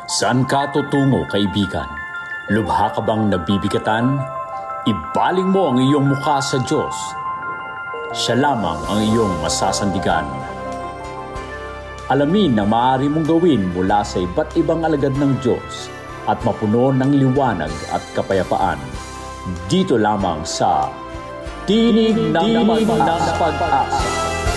Saan ka tutungo, kaibigan? Lubha ka bang nabibigatan? Ibaling mo ang iyong mukha sa Diyos. Siya lamang ang iyong masasandigan. Alamin ang maaari mong gawin mula sa iba't ibang alagad ng Diyos at mapuno ng liwanag at kapayapaan. Dito lamang sa Tinig ng Pag-asa.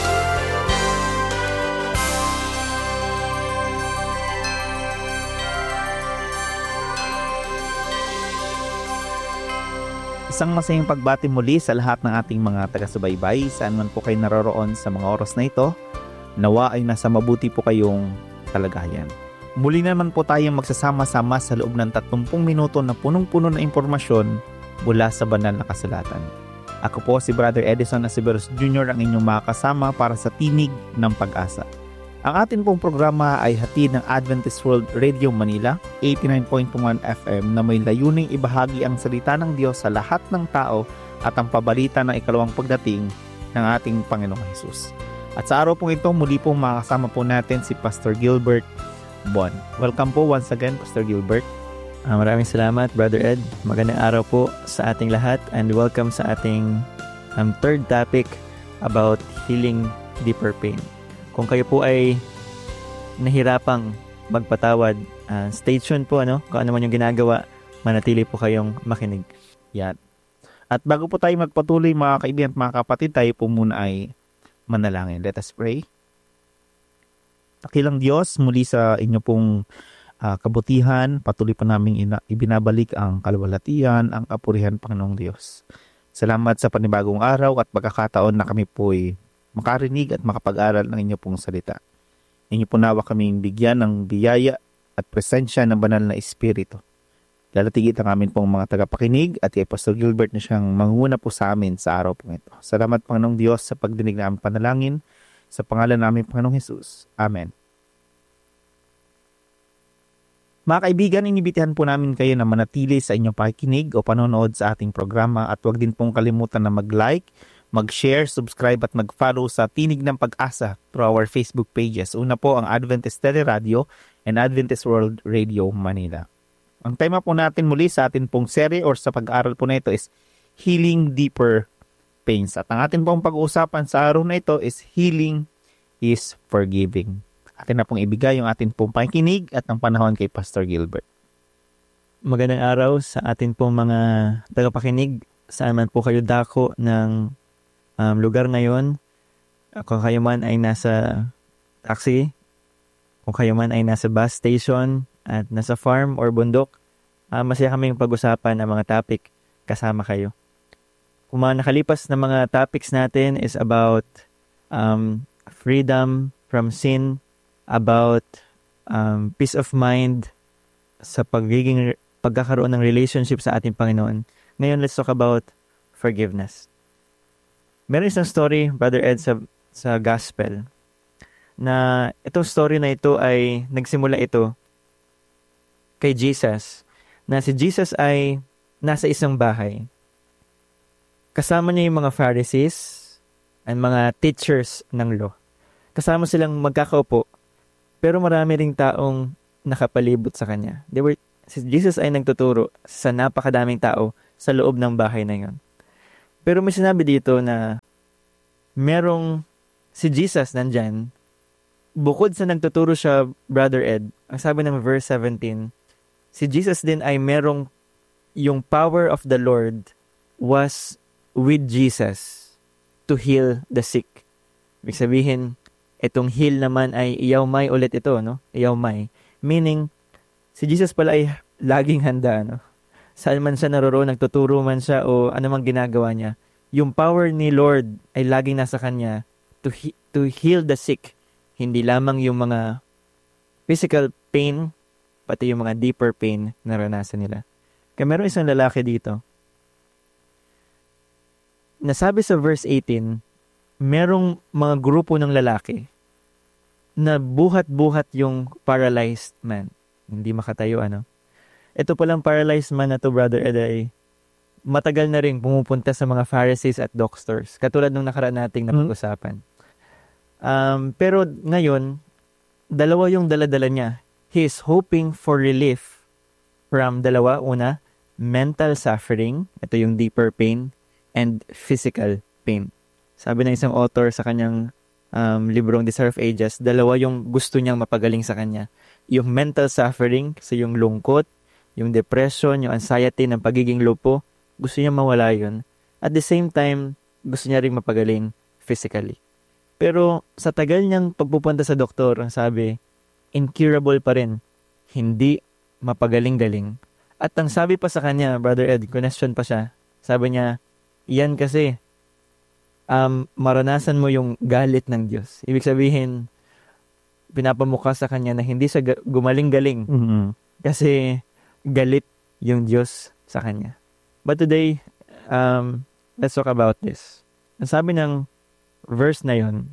Isang masayang pagbati muli sa lahat ng ating mga taga-subaybay, saan man po kayo naroroon sa mga oras na ito. Nawa ay nasa mabuti po kayong kalagayan. Muli naman po tayong magsasama-sama sa loob ng 30 minuto na punong-puno na impormasyon mula sa banal na kasulatan. Ako po si Brother Edison Asiberos Jr., ang inyong makakasama para sa Tinig ng Pag-asa. Ang atin pong programa ay hatid ng Adventist World Radio Manila, 89.1 FM, na may layuning ibahagi ang salita ng Diyos sa lahat ng tao at ang pabalita ng ikalawang pagdating ng ating Panginoong Hesus. At sa araw pong ito, muli pong makakasama po natin si Pastor Gilbert Bon. Welcome po once again, Pastor Gilbert. Maraming salamat, Brother Ed. Magandang araw po sa ating lahat and welcome sa ating third topic about healing deeper pain. Kung kayo po ay nahirapang magpatawad, stay tuned po, kung ano man yung ginagawa, manatili po kayong makinig. Yan. At bago po tayo magpatuloy, mga kaibigan at mga kapatid, tayo po muna ay manalangin. Let us pray. Dakilang Diyos, muli sa inyo pong kabutihan, patuloy pa namin ibinabalik ang kalwalhatian, ang kapurihan, Panginoong Diyos. Salamat sa panibagong araw at pagkakataon na kami po'y makarinig at makapag-aral ng inyo pong salita. Inyo po nawa kaming bigyan ng biyaya at presensya ng banal na Espiritu. Lalatigit ang amin pong mga tagapakinig at kay Pastor Gilbert na siyang manguna po sa amin sa araw pong ito. Salamat, Panginoong Diyos, sa pagdinig na aming panalangin. Sa pangalan namin, Panginoong Hesus. Amen. Mga kaibigan, inibitihan po namin kayo na manatili sa inyong pakikinig o panonood sa ating programa at huwag din pong kalimutan na mag-like, mag-share, subscribe at mag-follow sa Tinig ng Pag-asa through our Facebook pages. Una po ang Adventist Teleradio and Adventist World Radio Manila. Ang tema po natin muli sa atin pong serye or sa pag-aaral po na ito is Healing Deeper Pains. At ang atin pong pag-uusapan sa araw na ito is Healing is Forgiving. Atin na pong ibigay yung atin pong pakikinig at ang panahon kay Pastor Gilbert. Magandang araw sa atin pong mga tagapakinig. Saan man po kayo dako ng lugar ngayon, kung kayo man ay nasa taxi, kung kayo man ay nasa bus station at nasa farm or bundok, masaya kaming pag-usapan ang mga topic kasama kayo. Kung mga nakalipas na mga topics natin is about freedom from sin, about peace of mind sa pagkakaroon ng relationship sa ating Panginoon. Ngayon, let's talk about forgiveness. Meron isang story, Brother Ed, sa gospel, na itong story na ito ay nagsimula ito kay Jesus, na si Jesus ay nasa isang bahay. Kasama niya yung mga Pharisees and mga teachers ng law. Kasama silang magkakaupo, pero marami ring taong nakapalibot sa kanya. Si Jesus ay nagtuturo sa napakadaming tao sa loob ng bahay na yon. Pero may sinabi dito na merong si Jesus nandyan, bukod sa nagtuturo siya, Brother Ed, ang sabi ng verse 17, si Jesus din ay merong yung power of the Lord was with Jesus to heal the sick. Ibig sabihin, itong heal naman ay iyawmay ulit ito, Iyawmay. Meaning, si Jesus pala ay laging handa, Saan man siya naroroon, nagtuturo man siya o anumang ginagawa niya, yung power ni Lord ay laging nasa kanya to heal the sick. Hindi lamang yung mga physical pain, pati yung mga deeper pain na naranasan nila. Kaya meron isang lalaki dito. Nasabi sa verse 18, merong mga grupo ng lalaki na buhat-buhat yung paralyzed man. Hindi makatayo, Ito palang paralyzed man na to, Brother Ed, ay matagal na rin pumupunta sa mga Pharisees at doctors. Katulad nung nakaraan nating napag-usapan. Pero ngayon, dalawa yung dala-dala niya. he is hoping for relief from dalawa. Una, mental suffering, ito yung deeper pain, and physical pain. Sabi ng isang author sa kanyang librong Desire of Ages, dalawa yung gusto niyang mapagaling sa kanya. Yung mental suffering, so yung lungkot, yung depression, yung anxiety ng pagiging lupo, gusto niya mawala yun. At the same time, gusto niya ring mapagaling physically. Pero sa tagal niyang pagpupunta sa doktor, ang sabi, incurable pa rin. Hindi mapagaling-galing. At ang sabi pa sa kanya, Brother Ed, question pa siya. Sabi niya, yan kasi, maranasan mo yung galit ng Diyos. Ibig sabihin, pinapamukha sa kanya na hindi siya gumaling-galing. Mm-hmm. Kasi galit yung Diyos sa kanya. But today, let's talk about this. Ang sabi ng verse na yun,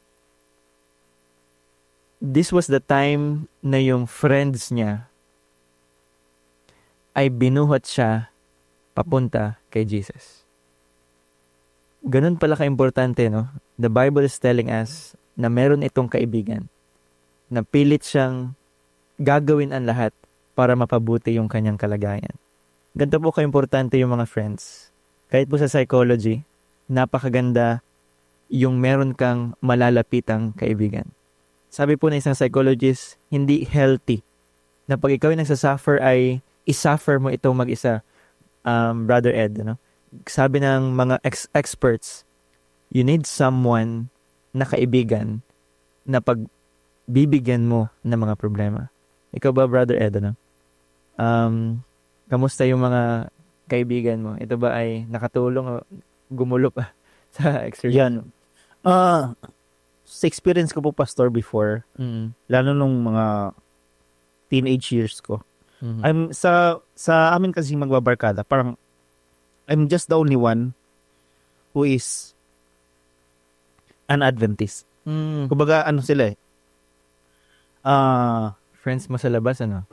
this was the time na yung friends niya ay binuhat siya papunta kay Jesus. Ganun pala ka-importante, no? The Bible is telling us na meron itong kaibigan na pilit siyang gagawin ang lahat para mapabuti yung kanyang kalagayan. Ganito po ka-importante yung mga friends. Kahit po sa psychology, napakaganda yung meron kang malalapitang kaibigan. Sabi po na isang psychologist, hindi healthy na pag ikaw yung nagsasuffer ay isuffer mo ito mag-isa, Brother Ed, no? Sabi ng mga experts, you need someone na kaibigan na pagbibigyan mo ng mga problema. Ikaw ba, Brother Ed, no? Kamusta yung mga kaibigan mo? Ito ba ay nakatulong o gumulo pa sa experience? Yan. Sa experience ko po, Pastor, before, lalo nung mga teenage years ko, I'm sa amin kasi magbabarkada, parang I'm just the only one who is an Adventist. Kumbaga, ano sila eh. Friends mo sa labas, ano?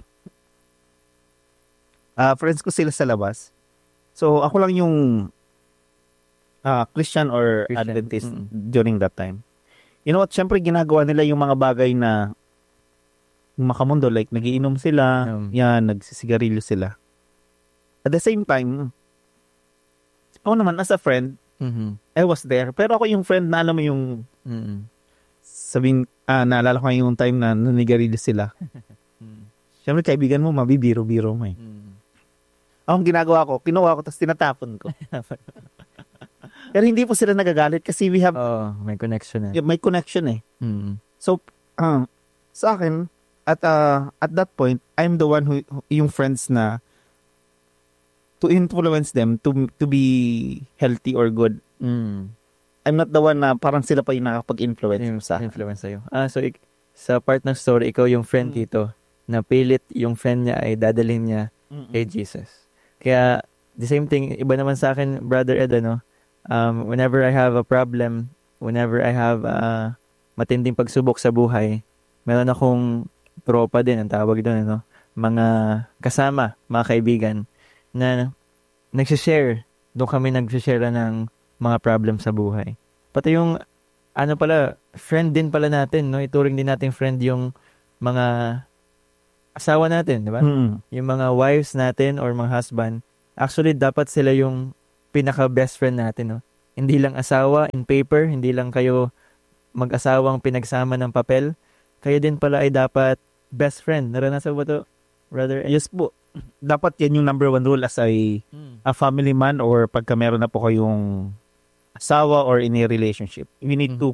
Friends ko sila sa labas. So, ako lang yung Christian or Adventist during that time. You know what? Siyempre, ginagawa nila yung mga bagay na makamundo, like nagiinom sila, nagsisigarilyo sila. At the same time, ako naman as a friend, I was there. Pero ako yung friend na alam mo yung sabihin, naalala ko yung time na nanigarilyo sila. Siyempre, kaibigan mo, mabibiro-biro mo eh. Ang ginagawa ko, kinuha ko, tapos tinatapon ko. Pero hindi po sila nagagalit kasi we have... may connection eh. May connection eh. So, sa akin, at that point, I'm the one who yung friends na to influence them to be healthy or good. I'm not the one na parang sila pa yung nakapag-influence sa akin. Influence sa'yo. So, sa part ng story, ikaw yung friend dito na pilit yung friend niya ay dadalhin niya kay Jesus. Kaya, the same thing, iba naman sa akin, Brother Ed, ano? Whenever I have a problem, whenever I have matinding pagsubok sa buhay, meron akong tropa din, ang tawag doon, ano? Mga kasama, mga kaibigan, na nagsishare. Doon kami nagsishare ng mga problem sa buhay. Pati yung, friend din pala natin, no? Ituring din natin friend yung mga asawa natin, di ba? Yung mga wives natin or mga husband, actually, dapat sila yung pinaka-best friend natin, no? Hindi lang asawa in paper, hindi lang kayo mag-asawang pinagsama ng papel, kayo din pala ay dapat best friend. Naranasan ba to, Brother? Yes po. Dapat yan yung number one rule as a family man or pagka meron na po kayong asawa or in a relationship. We need to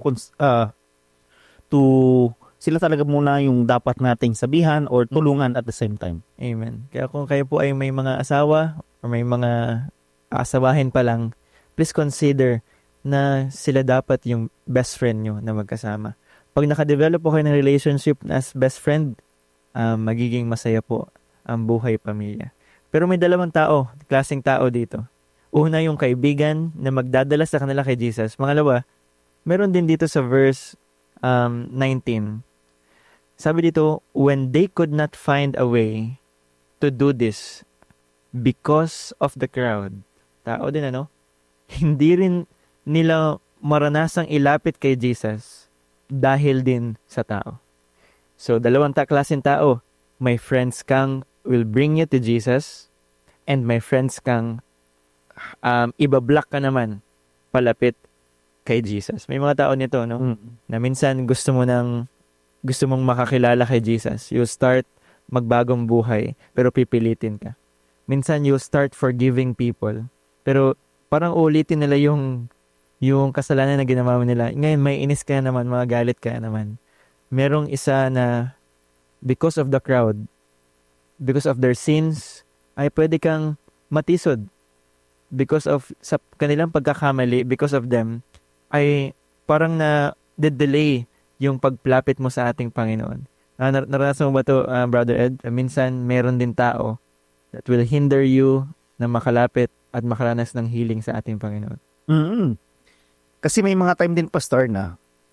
sila talaga muna yung dapat nating sabihan or tulungan at the same time. Amen. Kaya kung kayo po ay may mga asawa or may mga aasawahin pa lang, please consider na sila dapat yung best friend nyo na magkasama. Pag nakadevelop po kayo ng relationship as best friend, magiging masaya po ang buhay pamilya. Pero may dalawang klaseng tao dito. Una, yung kaibigan na magdadala sa kanila kay Jesus. Pangalawa, meron din dito sa verse 19. Sabi dito, when they could not find a way to do this because of the crowd. Tao din, ano? Hindi rin nila maranasang ilapit kay Jesus dahil din sa tao. So, dalawang klaseng tao. may friends kang will bring you to Jesus, and may friends kang ibablock ka naman palapit kay Jesus. May mga tao nito, no? Na minsan gusto mong makakilala kay Jesus. You'll start magbagong buhay, pero pipilitin ka. Minsan you'll start forgiving people, pero parang ulitin nila yung kasalanan na ginawa nila. Ngayon, may inis ka naman, magalit ka naman. Merong isa na because of the crowd, because of their sins, ay pwede kang matisod. Because of sa kanilang pagkakamali, because of them, ay parang delay yung pagplapit mo sa ating Panginoon. Naranasan mo ba ito, Brother Ed? Minsan, meron din tao that will hinder you na makalapit at makaranas ng healing sa ating Panginoon. Kasi may mga time din, Pastor, na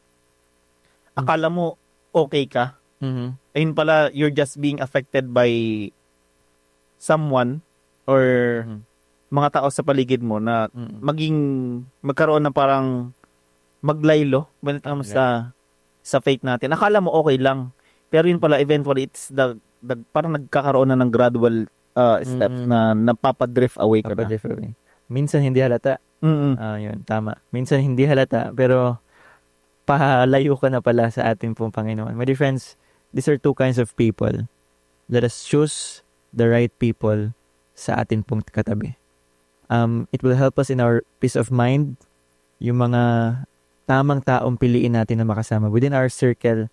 akala mo okay ka. Ayun pala, you're just being affected by someone or mga tao sa paligid mo na magkaroon ng parang maglaylo when it comes sa faith natin. Akala mo okay lang. Pero yun pala, eventually, it's parang nagkakaroon na ng gradual steps na napapadrift away ka na. Minsan hindi halata. Yun, tama. Minsan hindi halata, pero pahalayo ka na pala sa ating pong Panginoon. My dear friends, these are two kinds of people. Let us choose the right people sa ating pong katabi. It will help us in our peace of mind. Yung mga tamang taong piliin natin na makasama within our circle,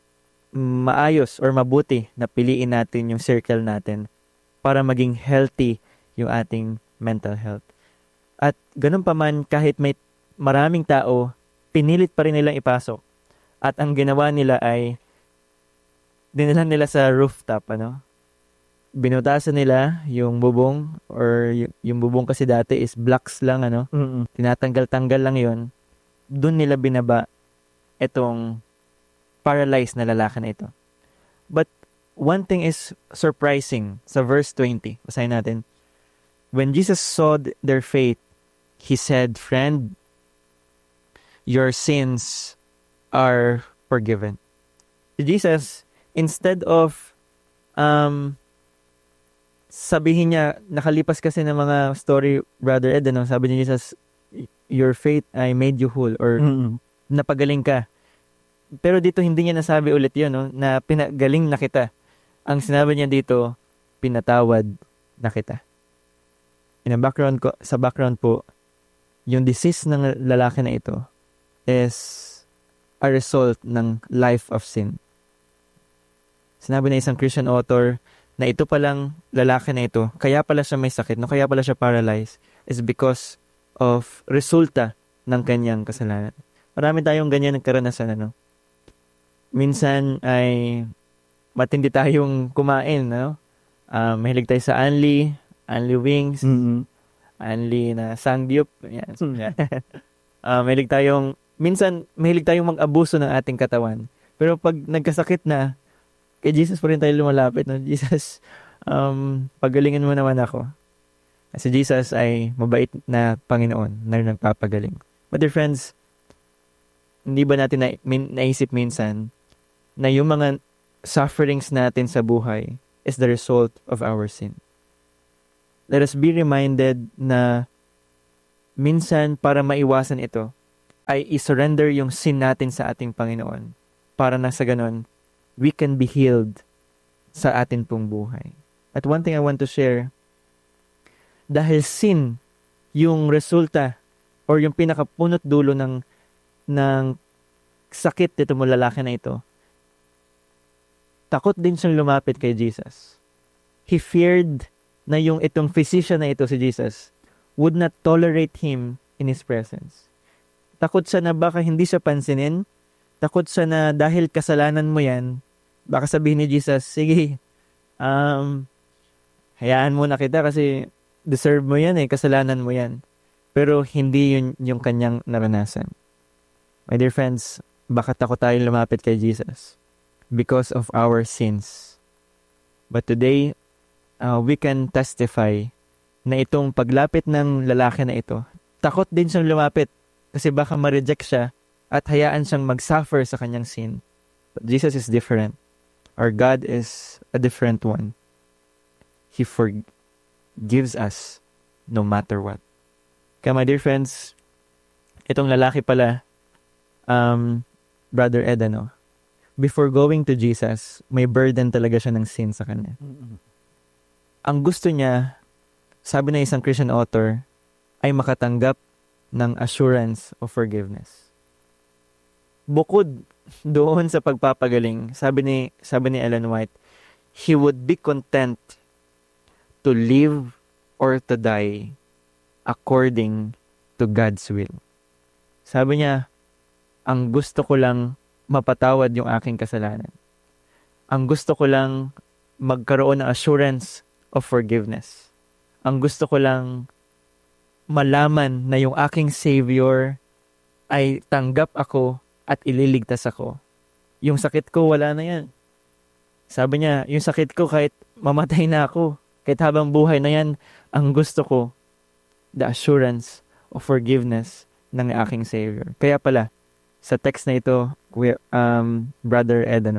maayos or mabuti na piliin natin yung circle natin para maging healthy yung ating mental health. At ganun pa man, kahit may maraming tao, pinilit pa rin nilang ipasok. At ang ginawa nila ay dinala nila sa rooftop, binutasan nila yung bubong, or yung bubong kasi dati is blocks lang, tinatanggal-tanggal lang yon. Doon nila binaba itong paralyzed na lalaki na ito. But one thing is surprising sa verse 20. Basahin natin. When Jesus saw their faith, He said, "Friend, your sins are forgiven." Jesus, instead of sabihin niya, nakalipas kasi ng mga story, Brother Ed, sabi ni Jesus, your faith I made you whole, or napagaling ka. Pero dito hindi niya nasabi ulit yun, na pinagaling na kita. Ang sinabi niya dito, pinatawad na kita. Sa background po, yung disease ng lalaki na ito is a result ng life of sin. Sinabi na isang Christian author na ito palang lalaki na ito, kaya pala siya may sakit, kaya pala siya paralyzed, is because of resulta ng kanyang kasalanan. Marami tayong ganyan ng karanasan, Minsan ay matindi tayong kumain, mahilig tayo sa Anli wings, Anli na sangyup. Yan. Mahilig tayong mag-abuso ng ating katawan. Pero pag nagkasakit na, kay Jesus pa rin tayo lumalapit. Jesus, pagalingan mo naman ako. Kasi Jesus ay mabait na Panginoon na nagpapagaling. But dear friends, hindi ba natin naisip minsan na yung mga sufferings natin sa buhay is the result of our sin? Let us be reminded na minsan para maiwasan ito, ay i-surrender yung sin natin sa ating Panginoon para na sa ganon, we can be healed sa atin pong buhay. At one thing I want to share, dahil sin yung resulta or yung pinakapunot dulo ng sakit nito mo lalaki na ito, takot din siyang lumapit kay Jesus. He feared na yung itong physician na ito, si Jesus, would not tolerate him in His presence. Takot siya na baka hindi siya pansinin. Takot siya na dahil kasalanan mo yan, baka sabihin ni Jesus, sige, hayaan mo na kita kasi deserve mo yan kasalanan mo yan. Pero hindi yun yung kanyang naranasan. My dear friends, baka takot tayo lumapit kay Jesus because of our sins. But today, we can testify na itong paglapit ng lalaki na ito, takot din siyang lumapit kasi baka ma-reject siya at hayaan siyang mag-suffer sa kanyang sin. But Jesus is different. Our God is a different one. He forgives us no matter what. Kaya my dear friends, itong lalaki pala, Brother Ed, before going to Jesus, may burden talaga siya ng sin sa kanya. Ang gusto niya, sabi na isang Christian author, ay makatanggap ng assurance of forgiveness. Bukod doon sa pagpapagaling, sabi ni Ellen White, he would be content to live or to die according to God's will. Sabi niya, ang gusto ko lang mapatawad yung aking kasalanan. Ang gusto ko lang magkaroon ng assurance of forgiveness. Ang gusto ko lang malaman na yung aking Savior ay tanggap ako at ililigtas ako. Yung sakit ko, wala na yan. Sabi niya, yung sakit ko kahit mamatay na ako, kahit habang buhay na yan, ang gusto ko, the assurance of forgiveness ng aking Savior. Kaya pala, sa text na ito, Brother Ed,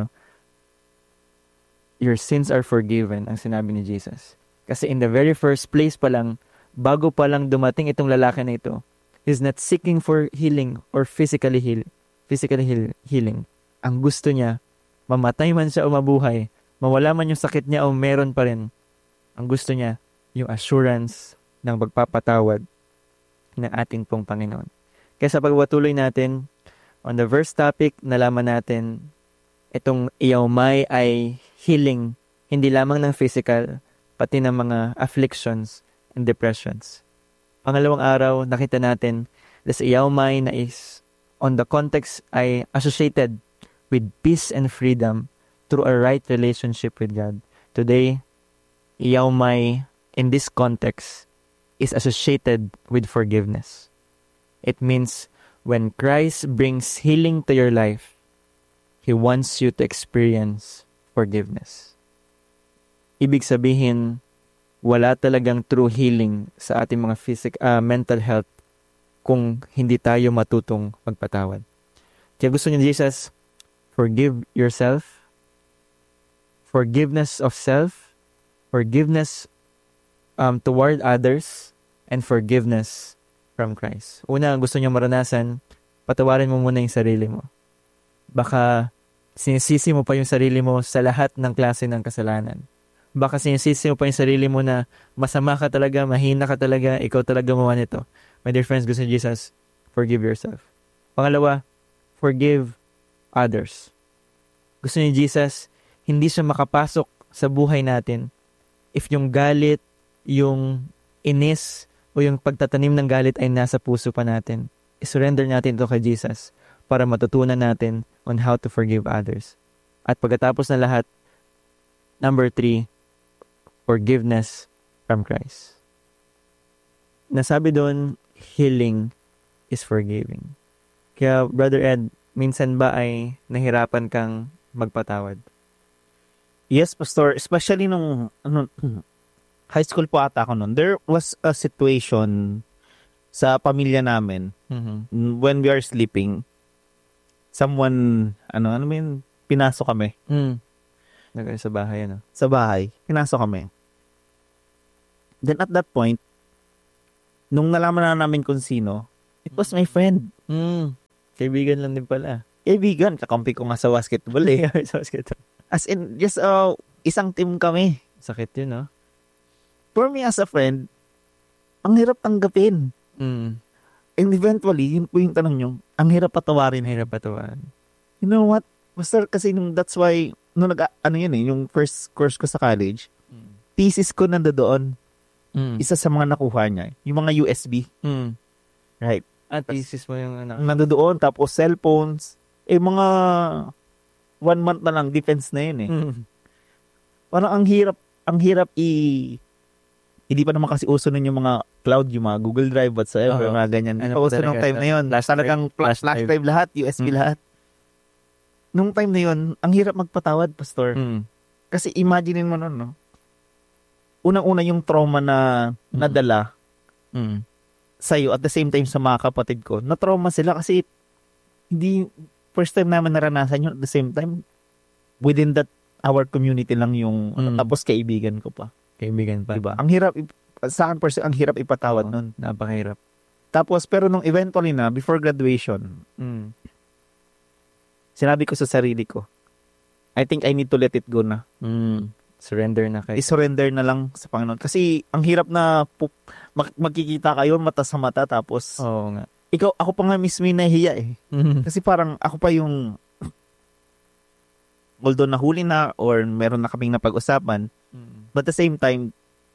your sins are forgiven, ang sinabi ni Jesus. Kasi in the very first place pa lang, bago pa lang dumating itong lalaki na ito, he's not seeking for healing or physically healing. Ang gusto niya, mamatay man siya o mabuhay, mawala man yung sakit niya o meron pa rin, ang gusto niya, yung assurance ng pagpapatawad ng ating pong Panginoon. Kaya sa pagpatuloy natin, on the verse topic, nalaman natin, itong iyaumay ay healing, hindi lamang ng physical, pati ng mga afflictions and depressions. Pangalawang araw, nakita natin, this iyaumay na is, on the context, ay associated with peace and freedom through a right relationship with God. Today, iyaumay, in this context, is associated with forgiveness. It means, when Christ brings healing to your life, He wants you to experience forgiveness. Ibig sabihin, wala talagang true healing sa ating mga mental health kung hindi tayo matutong magpatawad. Kaya gusto niya Jesus, forgive yourself, forgiveness of self, forgiveness toward others, and forgiveness from Christ. Una, gusto niya maranasan, patawarin mo muna yung sarili mo. Baka sinisisi mo pa yung sarili mo sa lahat ng klase ng kasalanan. Baka sinisisi mo pa yung sarili mo na masama ka talaga, mahina ka talaga, ikaw talaga gumawa nito. My dear friends, gusto ni Jesus, forgive yourself. Pangalawa, forgive others. Gusto ni Jesus, hindi siya makapasok sa buhay natin if yung galit, yung inis, o yung pagtatanim ng galit ay nasa puso pa natin. I-surrender natin ito kay Jesus para matutunan natin on how to forgive others. At pagkatapos na lahat, number 3, forgiveness from Christ. Nasabi doon, healing is forgiving. Kaya, Brother Ed, minsan ba ay nahirapan kang magpatawad? Yes, Pastor. Especially nung high school po ata ako noon. There was a situation sa pamilya namin when we are sleeping. Someone, pinasok kami. Sa bahay, Sa bahay. Pinasok kami. Then at that point, nung nalaman na namin kung sino, it was my friend. Kaibigan lang din pala. Kaibigan. Kakampi ko nga sa basketball eh. Sa basketball. As in, just isang team kami. Sakit yun, no? For me as a friend, ang hirap tanggapin. And eventually, yun po yung tanong nyo, ang hirap patawarin. You know what? Basta kasi that's why, yung first course ko sa college, thesis ko nandoon. Isa sa mga nakuha niya, yung mga USB. Right. At thesis mo yung nandoon, tapos cellphones, mga 1 month na lang, defense na yun eh. Parang ang hirap hindi pa naman kasi uso nun yung mga cloud, yung mga Google Drive, whatsoever, mga ganyan. Uso nung time na yun. Talagang flash drive lahat, USB lahat. Nung time na yun, ang hirap magpatawad, Pastor. Kasi imagine mo nun, no? Unang-una yung trauma na nadala sa'yo at the same time sa mga kapatid ko. Na-trauma sila kasi hindi, first time naman naranasan yun at the same time, within that our community lang yung tapos kaibigan ko pa. Kaibigan pa. Diba? Ang hirap sa akin ang hirap ipatawad nun. Napakahirap. Tapos pero nung eventually na before graduation, sinabi ko sa sarili ko, I think I need to let it go na. Surrender na kayo. I-surrender na lang sa Panginoon. Kasi ang hirap na magkikita kayo mata sa mata tapos Oo nga. ako pa nga mismo yung nahihiya eh. Kasi parang ako pa yung although nahuli na or meron na kaming napag-usapan, but at the same time,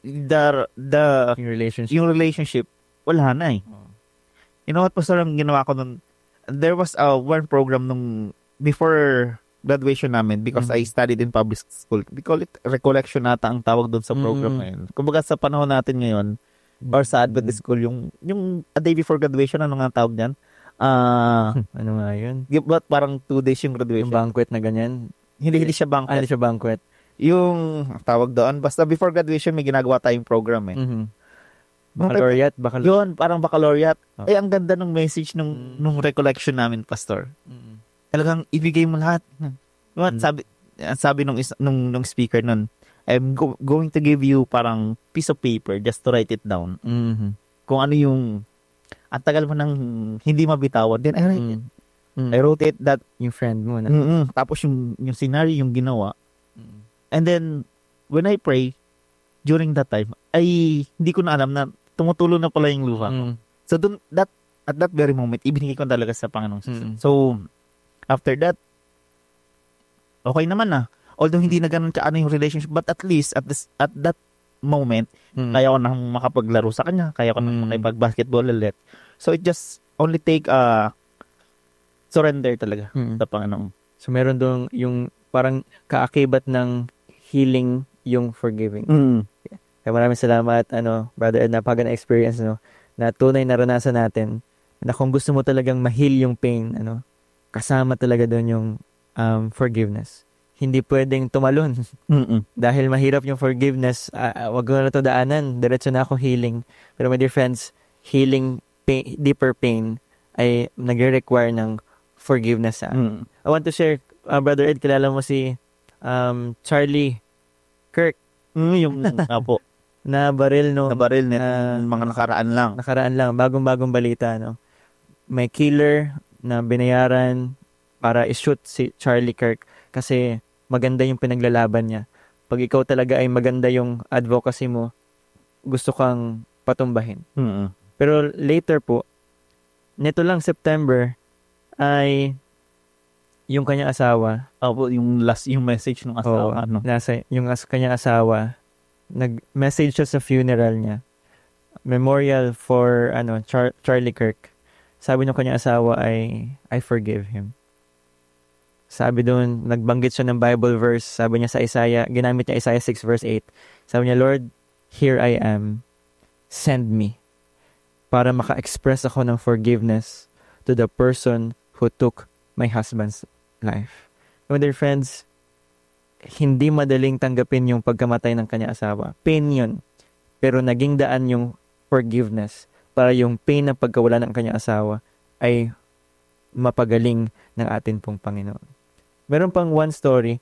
yung relationship, wala na eh. You know what, Pastor, ang ginawa ko nun, there was one program nung before graduation namin because I studied in public school. We call it recollection nata ang tawag doon sa program na yun. Kumbaga sa panahon natin ngayon, or sa Adventist school, yung a day before graduation, ano nga tawag dyan? Ano nga yun? But parang 2 days yung graduation. Yung banquet na ganyan? Hindi siya banquet. Hindi siya banquet. Yung tawag doon, basta before graduation may ginagawa tayong program eh. Baccalaureate? Yun, parang baccalaureate. Eh, ang ganda ng message nung recollection namin, Pastor. Talagang ibigay mo lahat. What? Sabi nung speaker nun, I'm going to give you parang piece of paper just to write it down. Kung ano yung ang tagal mo nang hindi mabitawan. Then I write it. I wrote it that yung friend mo na. Tapos yung scenario yung ginawa. And then when I pray during that time, ay hindi ko na alam na tumutulo na pala yung luha ko. So at that very moment, ibinigay ko talaga sa Panginoong Jesus. So after that, okay naman na. Although hindi na ganun kaano yung relationship, but at least at that moment, kaya ko nang makapaglaro sa kanya, kaya ko nang makipag-basketball ulit. So it just only take surrender talaga sa Panginoon. So meron doon yung parang kaakibat ng healing yung forgiving. Kaya maraming salamat, Brother Ed, napaka na experience, na tunay naranasan natin, na kung gusto mo talagang ma-heal yung pain, kasama talaga doon yung forgiveness. Hindi pwedeng tumalon. Dahil mahirap yung forgiveness, wag ko na ito daanan, diretso na ako healing. Pero my dear friends, healing pain, deeper pain ay nagre-require ng forgiveness. I want to share, Brother Ed, kilala mo si Charlie Kirk. Yung apo. Na baril mga nakaraan lang. Bagong balita, May killer na binayaran para i-shoot si Charlie Kirk kasi maganda yung pinaglalaban niya. Pag ikaw talaga ay maganda yung advocacy mo, gusto kang patumbahin. Pero later po, nito lang September, ay yung kanyang asawa, yung message ng asawa, yung kanyang asawa, nag-message siya sa funeral niya. Memorial for Charlie Kirk. Sabi ng kanyang asawa ay, I forgive him. Sabi doon, nagbanggit siya ng Bible verse. Sabi niya sa Isaiah, ginamit niya Isaiah 6 verse 8. Sabi niya, Lord, here I am. Send me. Para maka-express ako ng forgiveness to the person who took my husband's life. My dear friends, hindi madaling tanggapin yung pagkamatay ng kanyang asawa. Pain yun. Pero naging daan yung forgiveness para yung pain ng pagkawala ng kanyang asawa ay mapagaling ng atin pong Panginoon. Meron pang one story.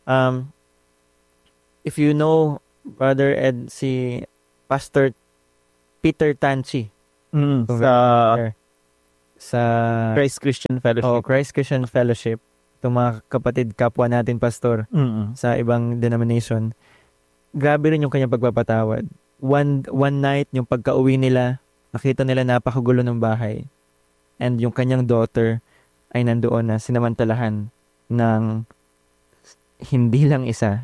If you know, Brother Ed, si Pastor Peter Tanchi. Sa Christ Christian Fellowship. Christ Christian Fellowship. Itong mga kapatid, kapwa natin, pastor, sa ibang denomination. Grabe rin yung kanyang pagpapatawad. One night, yung pagka-uwi nila, nakita nila napakagulo ng bahay. And yung kanyang daughter ay nandoon na sinamantalahan ng hindi lang isa.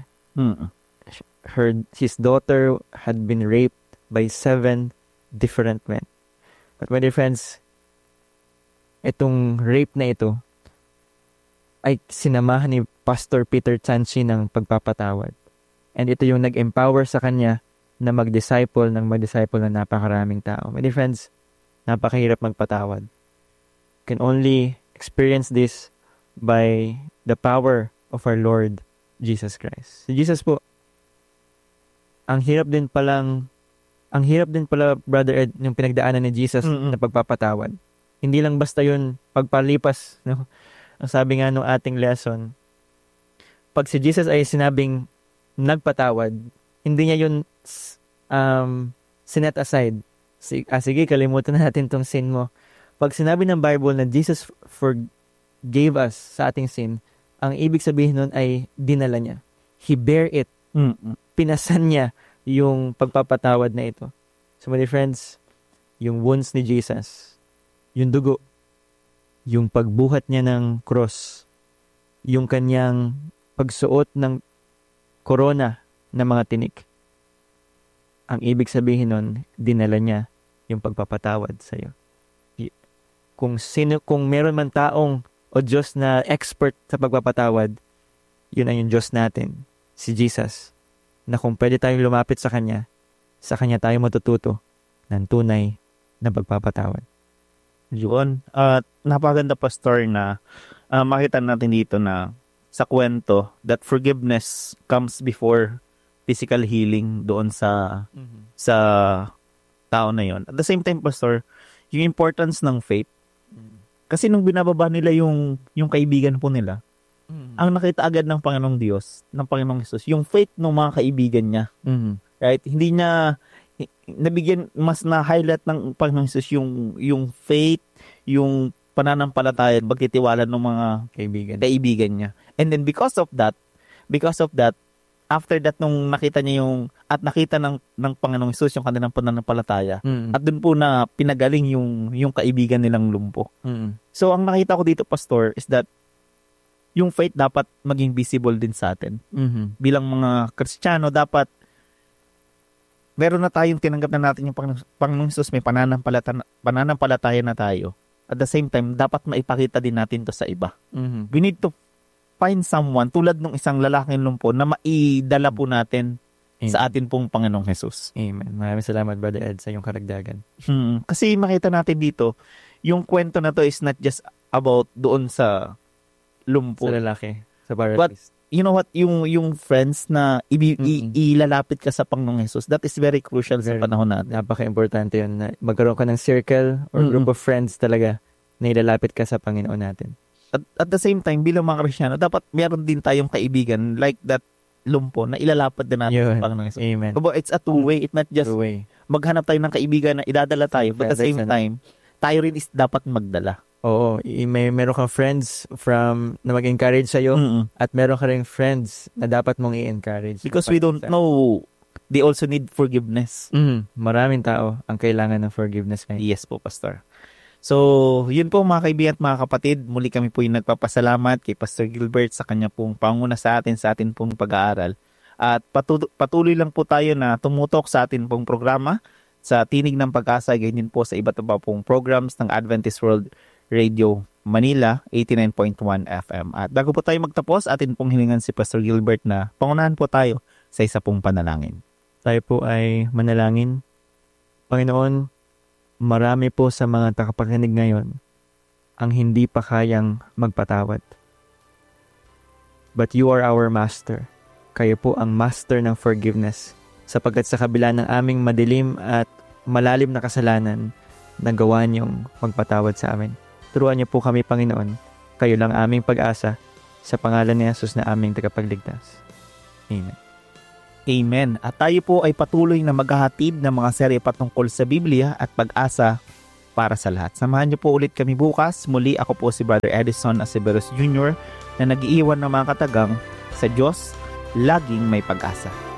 His daughter had been raped by 7 different men. But my dear friends, itong rape na ito ay sinamahan ni Pastor Peter Tanchi ng pagpapatawad. And ito yung nag-empower sa kanya na mag-disciple ng napakaraming tao. My dear friends, napakahirap magpatawad. Can only experience this by the power of our Lord Jesus Christ. Si Jesus po, ang hirap din pala, Brother Ed, yung pinagdaanan ni Jesus na pagpapatawad. Hindi lang basta yun pagpalipas, Ang sabi nga nung ating lesson, pag si Jesus ay sinabing nagpatawad, hindi niya yun sinet aside. Sige, kalimutan na natin tong sin mo. Pag sinabi ng Bible na Jesus forgave us sa ating sin, ang ibig sabihin nun ay dinala niya. He bear it. Pinasan niya yung pagpapatawad na ito. So my dear friends, yung wounds ni Jesus, yung dugo, yung pagbuhat niya ng cross, yung kanyang pagsuot ng korona ng mga tinik, ang ibig sabihin nun, dinala niya yung pagpapatawad sa iyo. Kung meron man taong o Diyos na expert sa pagpapatawad, yun ay yung Diyos natin, si Jesus, na kung pwede tayong lumapit sa Kanya tayo matututo ng tunay na pagpapatawad. Yun. Napaganda, Pastor, na makita natin dito na sa kwento that forgiveness comes before physical healing doon sa tao na yon. At the same time, Pastor, yung importance ng faith. Kasi nung binababa nila yung kaibigan po nila, ang nakita agad ng Panginoong Diyos, ng Panginoong Jesus, yung faith ng mga kaibigan niya. Right? Hindi niya nabigyan, mas na-highlight ng Panginoong Jesus yung faith, yung pananampalataya, pagtitiwala ng mga kaibigan niya. And then because of that, after that, nung nakita niya nakita ng Panginoong Jesus yung kanilang pananampalataya, at dun po na pinagaling yung kaibigan nilang lumpo. So, ang nakita ko dito, Pastor, is that yung faith dapat maging visible din sa atin. Bilang mga Kristiyano, dapat meron na tayong tinanggap na natin yung Panginoong Jesus, may pananampalataya na tayo. At the same time, dapat maipakita din natin to sa iba. We need to find someone tulad ng isang lalaking lumpo na maidala po natin sa atin pong Panginoong Jesus. Amen. Maraming salamat, Brother Ed, sa iyong karagdagan. Kasi makita natin dito, yung kwento na to is not just about doon sa lumpo. Sa lalaki, sa paralyzed. But you know what, yung friends na ilalapit ka sa Panginoong Jesus, that is very crucial sa panahon natin. Napaka-importante yun na magkaroon ka ng circle or group of friends talaga na ilalapit ka sa Panginoon natin. At the same time, bilang mga Kristiyano, dapat meron din tayong kaibigan like that lumpo na ilalapit din natin sa Panginoong Jesus. Amen. It's a two-way. It's not just maghanap tayo ng kaibigan na idadala tayo, but at the same time, tayo rin is dapat magdala. Oo, meron kang friends na mag-encourage sa'yo at meron ka rin friends na dapat mong i-encourage. Because we don't know, they also need forgiveness. Maraming tao ang kailangan ng forgiveness ngayon. Yes po, Pastor. So, yun po mga kaibigan at mga kapatid, muli kami po yung nagpapasalamat kay Pastor Gilbert sa kanya pong panguna sa atin pong pag-aaral. At patuloy lang po tayo na tumutok sa atin pong programa sa Tinig ng Pag-asa, ganyan po sa iba't iba pong programs ng Adventist World Radio Manila 89.1 FM. At bago po tayo magtapos, atin pong hiningan si Pastor Gilbert na pangunahan po tayo sa isa pong panalangin. Tayo po ay manalangin. Panginoon, marami po sa mga takapakinig ngayon ang hindi pa kayang magpatawad. But you are our Master. Kayo po ang Master ng forgiveness, sapagkat sa kabila ng aming madilim at malalim na kasalanan, nagawa niyong magpatawad sa amin. Turuan niyo po kami, Panginoon. Kayo lang aming pag-asa, sa pangalan ni Jesus na aming tagapagligtas. Amen. Amen. At tayo po ay patuloy na maghahatid ng mga serye patungkol sa Biblia at pag-asa para sa lahat. Samahan niyo po ulit kami bukas. Muli ako po si Brother Edison Aceveros Jr. na nag-iiwan ng mga katagang sa Diyos, laging may pag-asa.